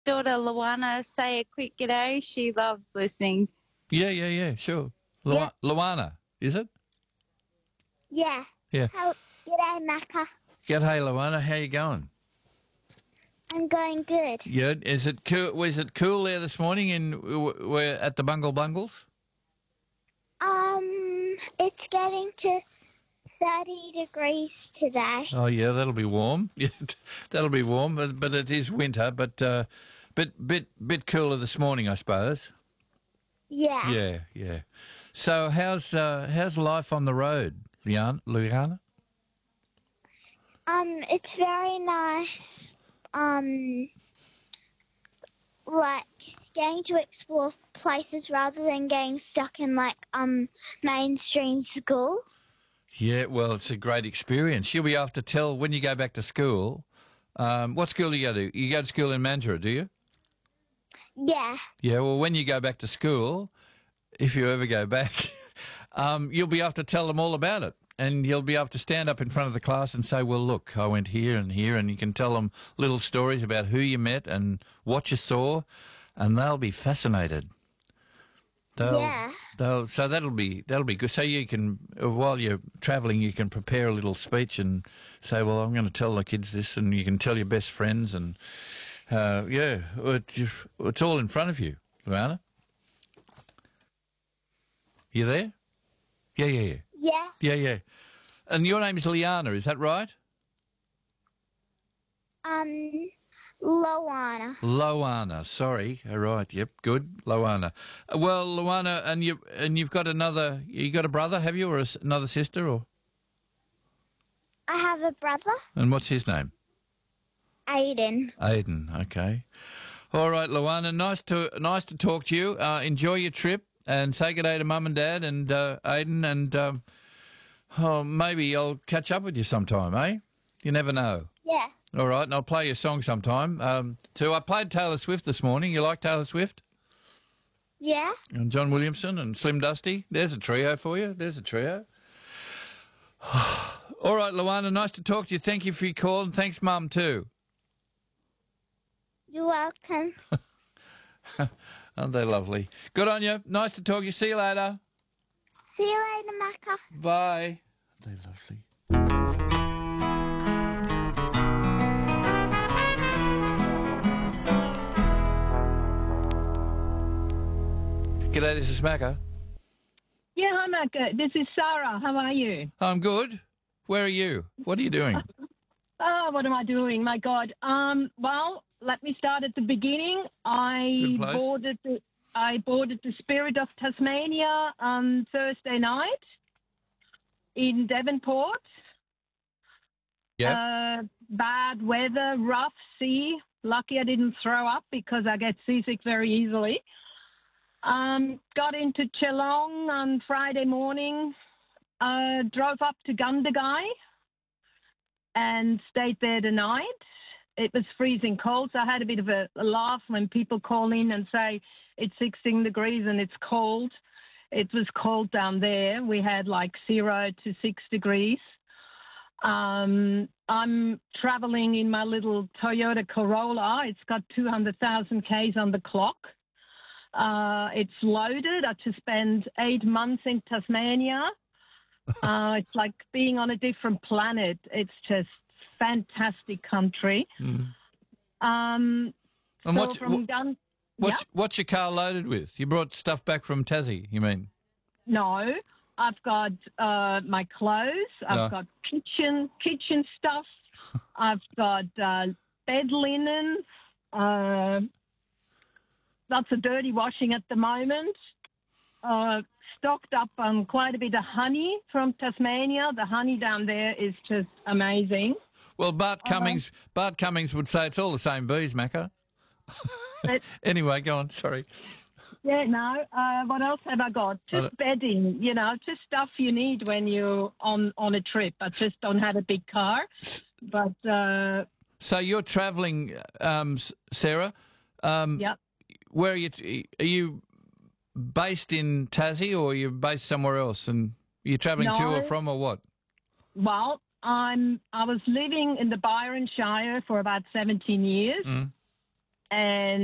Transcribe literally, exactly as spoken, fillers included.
daughter Luana say a quick g'day? She loves listening. Yeah, yeah, yeah, sure. Lu- Yeah. Luana, is it? Yeah. Yeah. How, g'day, Macca. G'day, Luana. How you going? I'm going good. Yeah. Is it cool? Was it cool there this morning? In w- we're at the Bungle Bungles. Um, it's getting to thirty degrees today. Oh yeah, that'll be warm. Yeah, that'll be warm. But, but it is winter. But uh, bit bit bit cooler this morning, I suppose. Yeah. Yeah, yeah. So how's uh, how's life on the road, Liana? Liana? Um, it's very nice. Um, like getting to explore places rather than getting stuck in like um mainstream school. Yeah, well, it's a great experience. You'll be able to tell when you go back to school. Um, what school do you go to? You go to school in Mandurah, do you? Yeah. Yeah, well, when you go back to school, if you ever go back, um, you'll be able to tell them all about it. And you'll be able to stand up in front of the class and say, well, look, I went here and here, and you can tell them little stories about who you met and what you saw, and they'll be fascinated. They'll, Yeah. They'll, so that'll be that'll be good. So you can, while you're travelling, you can prepare a little speech and say, well, I'm going to tell the kids this, and you can tell your best friends, and uh, yeah, it's, it's all in front of you, Luana. You there? Yeah, yeah, yeah. Yeah. Yeah, yeah. And your name is Liana, is that right? Um, Loana. Loana, sorry. All right, yep, good. Loana. Uh, Well, Loana, and you and you've got another. You got a brother, have you, or a s another sister, or? I have a brother, And what's his name? Aiden. Aiden. Okay. All right, Loana. Nice to nice to talk to you. Uh, enjoy your trip and say good day to Mum and Dad and uh, Aiden, and um, oh, maybe I'll catch up with you sometime, eh? You never know. Yeah. All right, and I'll play your song sometime. Um, too. I played Taylor Swift this morning. You like Taylor Swift? Yeah. And John Williamson and Slim Dusty. There's a trio for you. There's a trio. All right, Luana, nice to talk to you. Thank you for your call, and thanks, Mum, too. You're welcome. Aren't they lovely? Good on you. Nice to talk to you. See you later. See you later, Macca. Bye. Aren't they lovely? G'day, this is Macca. Yeah, hi, Macca. This is Sarah. How are you? I'm good. Where are you? What are you doing? Oh, what am I doing? My God. Um, well, let me start at the beginning. I Good place. boarded the I boarded the Spirit of Tasmania on Thursday night in Devonport. Yeah. Uh, bad weather, rough sea. Lucky I didn't throw up because I get seasick very easily. Um, got into Geelong on Friday morning, uh, drove up to Gundagai and stayed there the night. It was freezing cold, so I had a bit of a, a laugh when people call in and say it's sixteen degrees and it's cold. It was cold down there. We had like zero to six degrees. Um, I'm traveling in my little Toyota Corolla. It's got two hundred thousand Ks on the clock. Uh, it's loaded. I just spent eight months in Tasmania. Uh, it's like being on a different planet. It's just fantastic country. Mm. Um, And so what's, from what, Gun- what's, yeah? what's your car loaded with? You brought stuff back from Tassie, you mean? No, I've got uh, my clothes. I've No. got kitchen kitchen stuff. I've got uh, bed linen. Uh, lots of dirty washing at the moment. Uh, stocked up on quite a bit of honey from Tasmania. The honey down there is just amazing. Well, Bart Cummings, Bart Cummings would say it's all the same bees, Macca. But, Anyway, go on. Sorry. yeah, no. Uh, what else have I got? Uh, Just bedding, you know, just stuff you need when you're on, on a trip. I just don't have a big car. But, uh, So you're travelling, um, S- Sarah. Um, yeah. Where are you? T- are you based in Tassie, or are you based somewhere else? And you're travelling to or No. from, or what? Well, I'm. I was living in the Byron Shire for about seventeen years, Mm. and